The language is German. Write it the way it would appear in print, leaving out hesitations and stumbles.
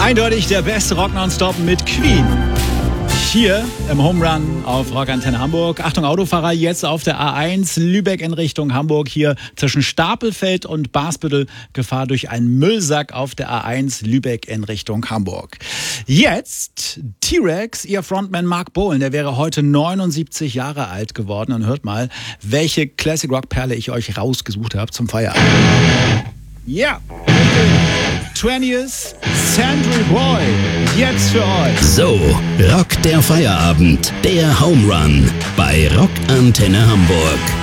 Eindeutig der beste Rock nonstop mit Queen. Hier im Home Run auf Rock Antenne Hamburg. Achtung Autofahrer, jetzt auf der A1 Lübeck in Richtung Hamburg. Hier zwischen Stapelfeld und Basbüttel Gefahr durch einen Müllsack auf der A1 Lübeck in Richtung Hamburg. Jetzt T-Rex, ihr Frontman Mark Bolan, der wäre heute 79 Jahre alt geworden. Und hört mal, welche Classic Rock Perle ich euch rausgesucht habe zum Feierabend. Ja, 20th Century Boy, jetzt für euch. So, Rock der Feierabend, der Home Run bei Rock Antenne Hamburg.